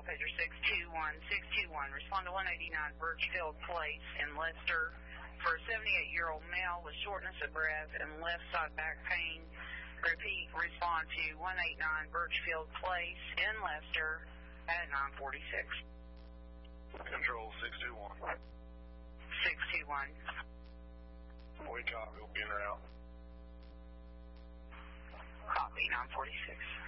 control, pager 621. Respond to 189 Birchfield Place in Leicester for a 78-year-old male with shortness of breath and left side back pain. Repeat, respond to 189 Birchfield Place in Leicester at 946. Control 621. 621. We copy. We'll be in or out. Copy, 946.